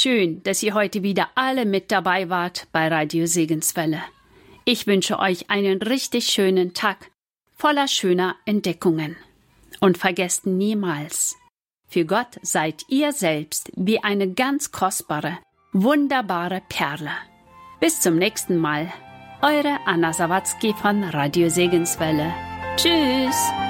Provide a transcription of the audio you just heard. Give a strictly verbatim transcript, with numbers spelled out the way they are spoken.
schön, dass ihr heute wieder alle mit dabei wart bei Radio Segenswelle. Ich wünsche euch einen richtig schönen Tag voller schöner Entdeckungen. Und vergesst niemals, für Gott seid ihr selbst wie eine ganz kostbare, wunderbare Perle. Bis zum nächsten Mal. Eure Anna Sawatzki von Radio Segenswelle. Tschüss!